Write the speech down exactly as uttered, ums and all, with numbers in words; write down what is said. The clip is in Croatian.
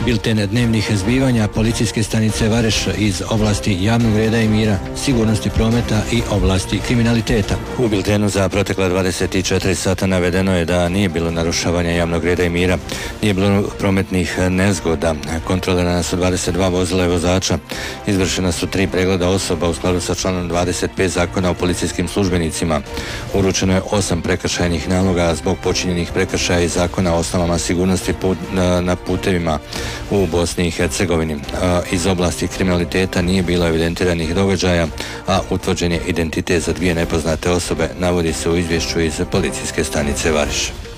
Bilten dnevnih zbivanja policijske stanice Vareš iz oblasti javnog reda i mira, sigurnosti prometa i oblasti kriminaliteta. U biltenu za protekla dvadeset četiri sata navedeno je da nije bilo narušavanja javnog reda i mira, nije bilo prometnih nezgoda, kontrolirana su dvadeset dva vozila i vozača, izvršena su tri pregleda osoba u skladu sa članom dvadeset pet zakona o policijskim službenicima. Uručeno je osam prekršajnih naloga zbog počinjenih prekršaja iz zakona o osnovama sigurnosti put, na, na putevima u Bosni i Hercegovini. Iz oblasti kriminaliteta nije bilo evidentiranih događaja, a utvrđen je identitet za dvije nepoznate osobe, navodi se u izvješću iz policijske stanice Vareš.